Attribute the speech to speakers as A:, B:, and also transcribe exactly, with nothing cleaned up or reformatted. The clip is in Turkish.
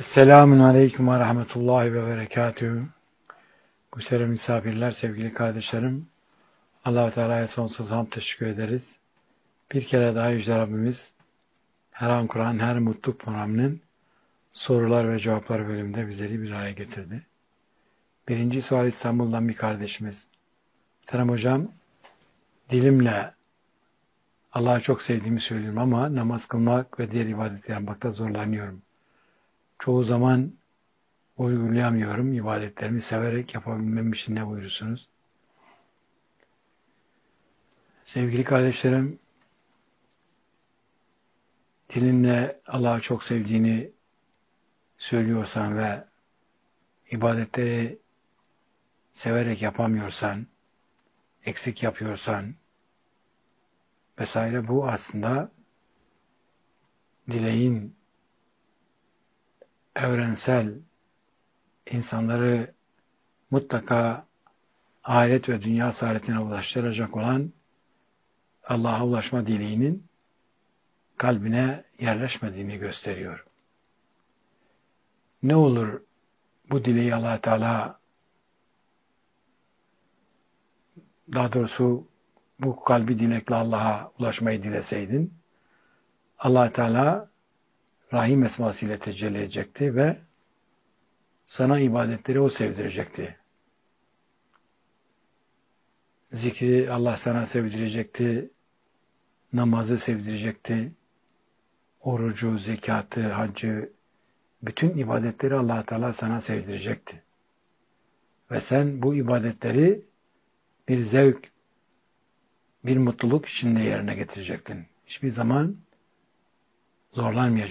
A: Selamun Aleyküm ve Rahmetullahi ve Berekatühü. Muhterem misafirler, sevgili kardeşlerim, Allah-u Teala'ya sonsuz hamd teşekkür ederiz. Bir kere daha Yüce Rabbimiz her an Kur'an, her mutlu programının sorular ve cevaplar bölümünde bizleri bir araya getirdi. Birinci sual İstanbul'dan bir kardeşimiz. Muhterem hocam, dilimle Allah'ı çok sevdiğimi söylüyorum ama namaz kılmak ve diğer ibadetleri yapmakta zorlanıyorum. Çoğu zaman uygulayamıyorum. İbadetlerimi severek yapabilmem için ne buyurursunuz? Sevgili kardeşlerim, dilinle Allah'ı çok sevdiğini söylüyorsan ve ibadetleri severek yapamıyorsan, eksik yapıyorsan vesaire, bu aslında dileğin evrensel, insanları mutlaka ahiret ve dünya saadetine ulaştıracak olan Allah'a ulaşma dileğinin kalbine yerleşmediğini gösteriyor. Ne olur bu dileği Allah Teala, daha doğrusu bu kalbi dilekle Allah'a ulaşmayı dileseydin, Allah Teala Rahim esmasıyla tecelli edecekti ve sana ibadetleri o sevdirecekti. Zikri Allah sana sevdirecekti, namazı sevdirecekti, orucu, zekatı, haccı, bütün ibadetleri Allah Teala sana sevdirecekti. Ve sen bu ibadetleri bir zevk, bir mutluluk içinde yerine getirecektin. Hiçbir zaman zorlanmayacaktın.